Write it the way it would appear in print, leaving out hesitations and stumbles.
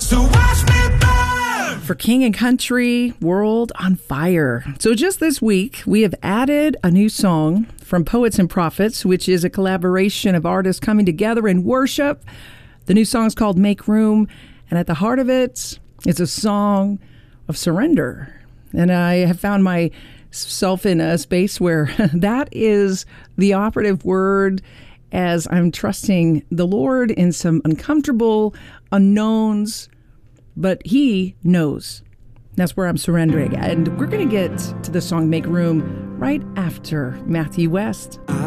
So watch me burn. For King and Country, World on Fire. So just this week, we have added a new song from Poets and Prophets, which is a collaboration of artists coming together in worship. The new song is called Make Room, and at the heart of it, it's a song of surrender. And I have found myself in a space where that is the operative word as I'm trusting the Lord in some uncomfortable unknowns, but He knows. That's where I'm surrendering. And we're going to get to the song Make Room right after Matthew West.